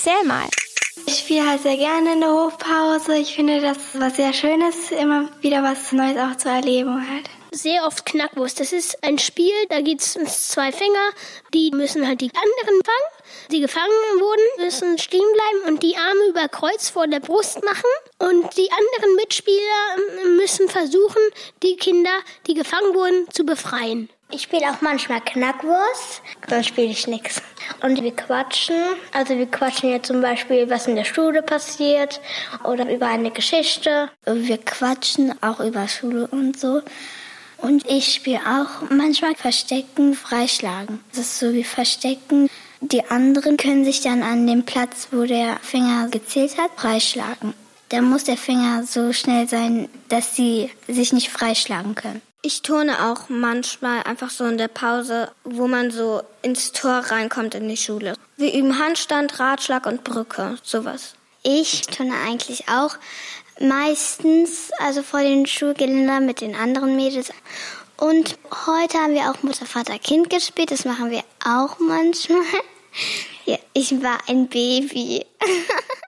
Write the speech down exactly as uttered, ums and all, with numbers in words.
Erzähl mal. Ich spiele halt sehr gerne in der Hofpause. Ich finde, das ist was sehr Schönes, immer wieder was Neues auch zu erleben halt. Sehr oft Knackwurst. Das ist ein Spiel, da geht es um zwei Fänger, die müssen halt die anderen fangen. Die gefangen wurden, müssen stehen bleiben und die Arme über Kreuz vor der Brust machen. Und die anderen Mitspieler müssen versuchen, die Kinder, die gefangen wurden, zu befreien. Ich spiele auch manchmal Knackwurst, dann spiele ich nichts. Und wir quatschen. Also wir quatschen jetzt zum Beispiel, was in der Schule passiert oder über eine Geschichte. Wir quatschen auch über Schule und so. Und ich spiele auch manchmal Verstecken, Freischlagen. Das ist so wie Verstecken. Die anderen können sich dann an dem Platz, wo der Finger gezählt hat, freischlagen. Da muss der Finger so schnell sein, dass sie sich nicht freischlagen können. Ich turne auch manchmal einfach so in der Pause, wo man so ins Tor reinkommt in die Schule. Wir üben Handstand, Ratschlag und Brücke, sowas. Ich turne eigentlich auch meistens, also vor den Schulgeländer mit den anderen Mädels. Und heute haben wir auch Mutter, Vater, Kind gespielt. Das machen wir auch manchmal. Ja, ich war ein Baby.